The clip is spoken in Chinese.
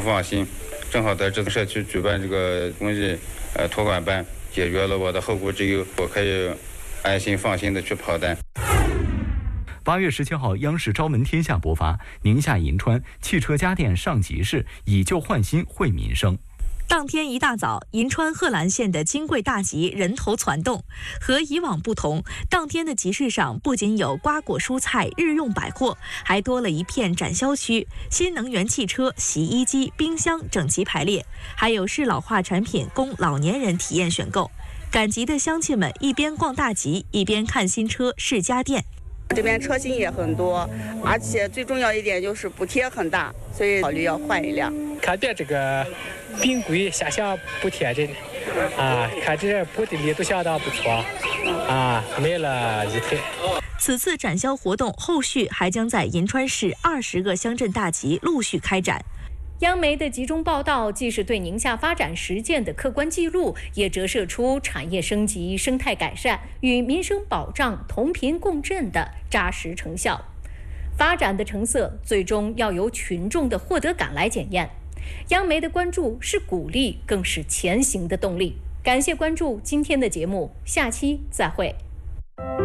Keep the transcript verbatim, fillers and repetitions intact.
放心。正好在这个社区举办这个公益呃托管班，解决了我的后顾之忧，我可以安心放心的去跑单。 八月十七号，央视《朝闻天下》播发，宁夏银川汽车家电上集市，以旧换新惠民生。 当天一大早，银川贺兰县的金贵大集人头攒动。和以往不同，当天的集市上不仅有瓜果蔬菜、日用百货，还多了一片展销区，新能源汽车、洗衣机、冰箱整齐排列，还有适老化产品供老年人体验选购。赶集的乡亲们一边逛大集，一边看新车、试家电。 这边车型也很多，而且最重要一点就是补贴很大，所以考虑要换一辆。 看点这个冰柜下乡补贴的啊，看这补的力度相当不错啊，买了一台。 此次展销活动后续还将在银川市二十个乡镇大集陆续开展。 央媒的集中报道，既是对宁夏发展实践的客观记录，也折射出产业升级、生态改善与民生保障同频共振的扎实成效。发展的成色，最终要由群众的获得感来检验。央媒的关注是鼓励，更是前行的动力。感谢关注今天的节目，下期再会。